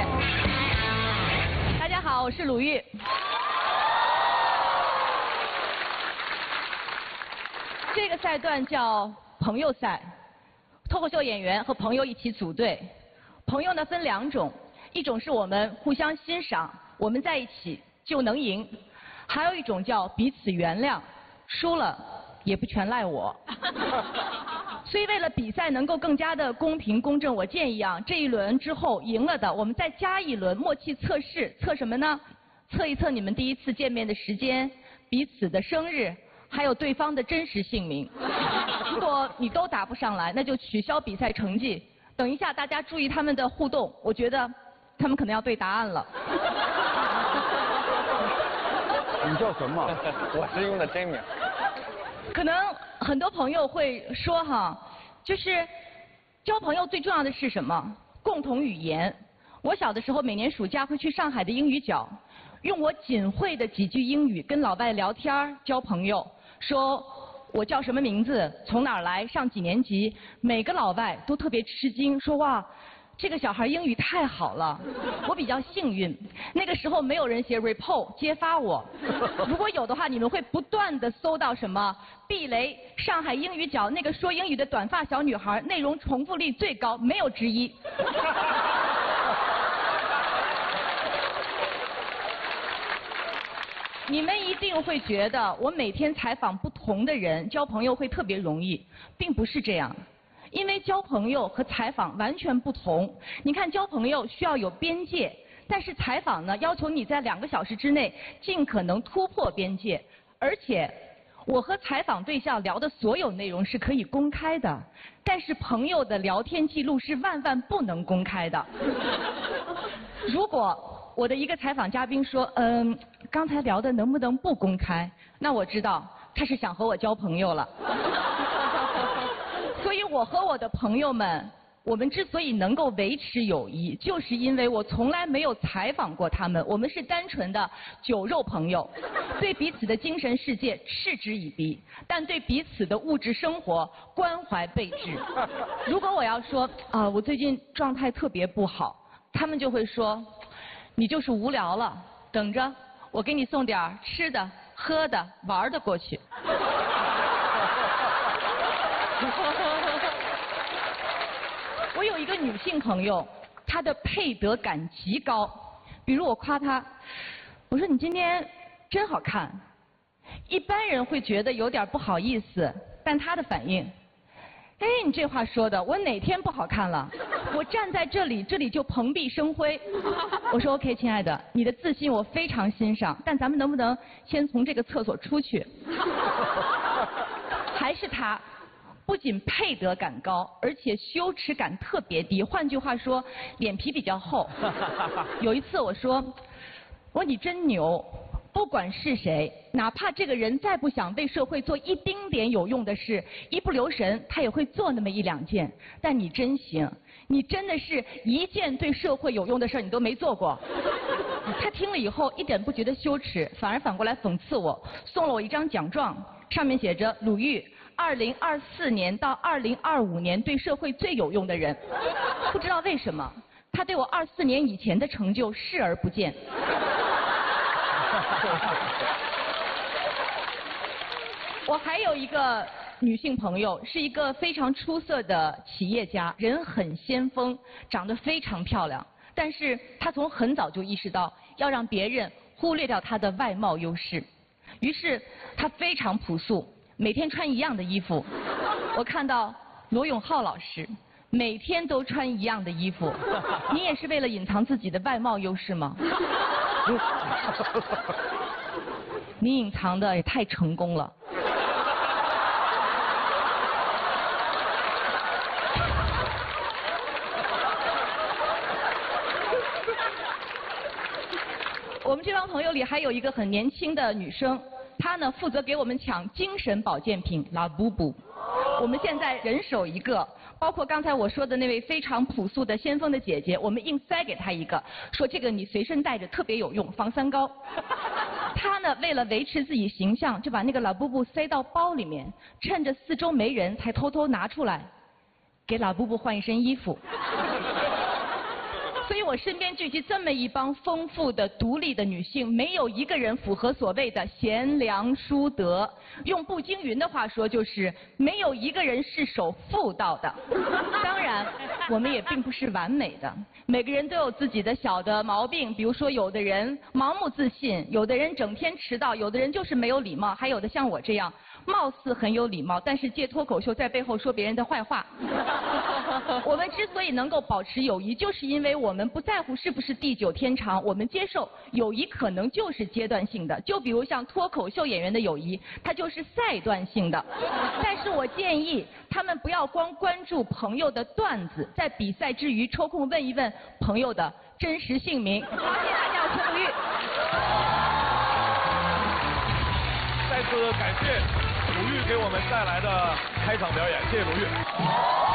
大家好，我是鲁豫。这个赛段叫朋友赛，脱口秀演员和朋友一起组队。朋友呢分两种，一种是我们互相欣赏，我们在一起就能赢；还有一种叫彼此原谅，输了也不全赖我。所以为了比赛能够更加的公平公正，我建议啊，这一轮之后赢了的，我们再加一轮默契测试，测什么呢？测一测你们第一次见面的时间、彼此的生日，还有对方的真实姓名。如果你都答不上来，那就取消比赛成绩。等一下大家注意他们的互动，我觉得他们可能要对答案了。 你叫什么？ 我是用的真名。 可能很多朋友会说哈，就是交朋友最重要的是什么？共同语言。我小的时候每年暑假会去上海的英语角，用我仅会的几句英语跟老外聊天交朋友，说我叫什么名字，从哪儿来，上几年级。每个老外都特别吃惊，说哇，这个小孩英语太好了。我比较幸运，那个时候没有人写 report 揭发我。如果有的话，你们会不断的搜到什么避雷上海英语角那个说英语的短发小女孩，内容重复率最高，没有之一。你们一定会觉得我每天采访不同的人，交朋友会特别容易，并不是这样。因为交朋友和采访完全不同。你看，交朋友需要有边界，但是采访呢，要求你在2个小时之内尽可能突破边界。而且，我和采访对象聊的所有内容是可以公开的，但是朋友的聊天记录是万万不能公开的。如果我的一个采访嘉宾说，刚才聊的能不能不公开？那我知道他是想和我交朋友了。所以我和我的朋友们，我们之所以能够维持友谊，就是因为我从来没有采访过他们，我们是单纯的酒肉朋友，对彼此的精神世界嗤之以鼻，但对彼此的物质生活关怀备至。如果我要说啊，我最近状态特别不好，他们就会说，你就是无聊了，等着我给你送点吃的、喝的、玩的过去。我有一个女性朋友，她的配得感极高。比如我夸她，我说你今天真好看。一般人会觉得有点不好意思，但她的反应，哎，你这话说的，我哪天不好看了？我站在这里，这里就蓬荜生辉。我说 OK， 亲爱的，你的自信我非常欣赏，但咱们能不能先从这个厕所出去？还是她。不仅配得感高，而且羞耻感特别低。换句话说，脸皮比较厚。有一次我说你真牛，不管是谁，哪怕这个人再不想为社会做一丁点有用的事，一不留神他也会做那么1、2件。但你真行，你真的是一件对社会有用的事你都没做过。他听了以后一点不觉得羞耻，反过来讽刺我，送了我一张奖状，上面写着鲁豫2024年到2025年对社会最有用的人。不知道为什么，他对我24年以前的成就视而不见。我还有一个女性朋友，是一个非常出色的企业家，人很先锋，长得非常漂亮。但是她从很早就意识到要让别人忽略掉她的外貌优势，于是她非常朴素。每天穿一样的衣服，我看到罗永浩老师每天都穿一样的衣服，你也是为了隐藏自己的外貌优势吗？你隐藏的也太成功了。我们这帮朋友里还有一个很年轻的女生。她呢负责给我们抢精神保健品拉布布，我们现在人手一个，包括刚才我说的那位非常朴素的先锋的姐姐，我们硬塞给她一个，说这个你随身带着特别有用，防3高。她呢为了维持自己形象，就把那个拉布布塞到包里面，趁着4周没人才偷偷拿出来，给拉布布换一身衣服。 所以我身边聚集这么一帮丰富的、独立的女性，没有一个人符合所谓的贤良淑德。用步惊云的话说，就是没有一个人是守妇道的。当然，我们也并不是完美的，每个人都有自己的小的毛病，比如说有的人盲目自信，有的人整天迟到，有的人就是没有礼貌，还有的像我这样，貌似很有礼貌，但是借脱口秀在背后说别人的坏话。我们之所以能够保持友谊，就是因为我们不在乎是不是地久天长，我们接受友谊可能就是阶段性的。就比如像脱口秀演员的友谊，它就是赛段性的。但是我建议他们不要光关注朋友的段子，在比赛之余抽空问一问朋友的真实姓名。好，谢谢大家，我是鲁豫。 再次感谢鲁豫给我们带来的开场表演，谢谢鲁豫。